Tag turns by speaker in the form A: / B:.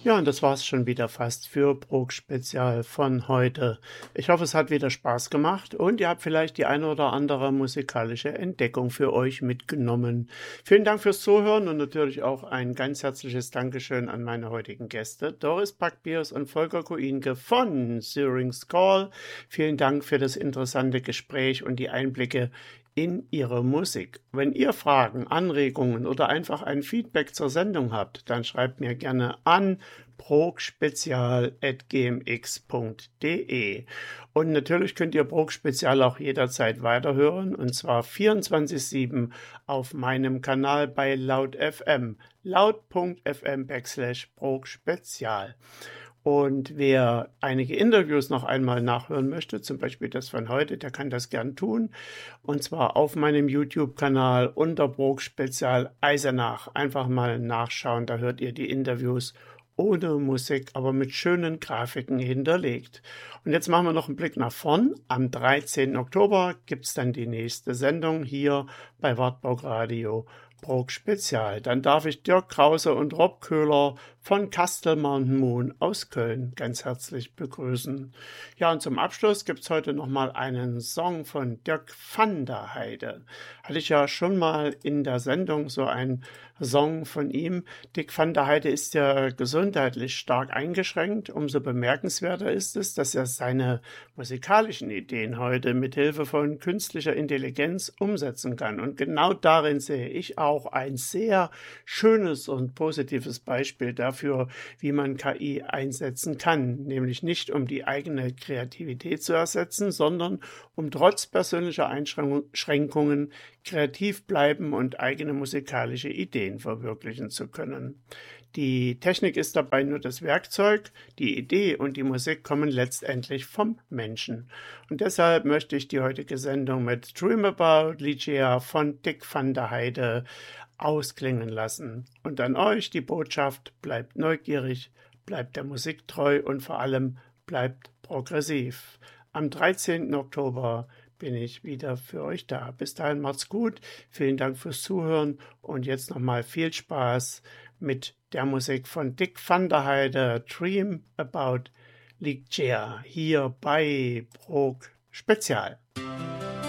A: Ja, und das war's schon wieder fast für Brok Spezial von heute. Ich hoffe, es hat wieder Spaß gemacht und ihr habt vielleicht die eine oder andere musikalische Entdeckung für euch mitgenommen. Vielen Dank fürs Zuhören und natürlich auch ein ganz herzliches Dankeschön an meine heutigen Gäste, Doris Packbiers und Volker Kuinke von Syrinx Call. Vielen Dank für das interessante Gespräch und die Einblicke in Ihre Musik. Wenn ihr Fragen, Anregungen oder einfach ein Feedback zur Sendung habt, dann schreibt mir gerne an brokspezial@gmx.de. Und natürlich könnt ihr Brok Spezial auch jederzeit weiterhören, und zwar 24/7 auf meinem Kanal bei Laut FM, laut.fm/Brok Spezial. Und wer einige Interviews noch einmal nachhören möchte, zum Beispiel das von heute, der kann das gern tun. Und zwar auf meinem YouTube-Kanal unter Brok Spezial Eisenach. Einfach mal nachschauen, da hört ihr die Interviews ohne Musik, aber mit schönen Grafiken hinterlegt. Und jetzt machen wir noch einen Blick nach vorn. Am 13. Oktober gibt's dann die nächste Sendung hier bei Wartburg Radio. Brok Spezial. Dann darf ich Dirk Krause und Rob Köhler von Castle Mountain Moon aus Köln ganz herzlich begrüßen. Ja, und zum Abschluss gibt's heute nochmal einen Song von Dirk van der Heide. Hatte ich ja schon mal in der Sendung so einen Song von ihm. Dirk van der Heide ist ja gesundheitlich stark eingeschränkt. Umso bemerkenswerter ist es, dass er seine musikalischen Ideen heute mit Hilfe von künstlicher Intelligenz umsetzen kann. Und genau darin sehe ich auch ein sehr schönes und positives Beispiel dafür, wie man KI einsetzen kann. Nämlich nicht, um die eigene Kreativität zu ersetzen, sondern um trotz persönlicher Einschränkungen kreativ bleiben und eigene musikalische Ideen verwirklichen zu können. Die Technik ist dabei nur das Werkzeug, die Idee und die Musik kommen letztendlich vom Menschen. Und deshalb möchte ich die heutige Sendung mit Dream About Ligeia von Dirk van der Heide ausklingen lassen. Und an euch die Botschaft: bleibt neugierig, bleibt der Musik treu und vor allem bleibt progressiv. Am 13. Oktober bin ich wieder für euch da. Bis dahin macht's gut. Vielen Dank fürs Zuhören und jetzt nochmal viel Spaß mit der Musik von Dirk van der Heide, Dream About Ligeia, hier bei Brok Spezial.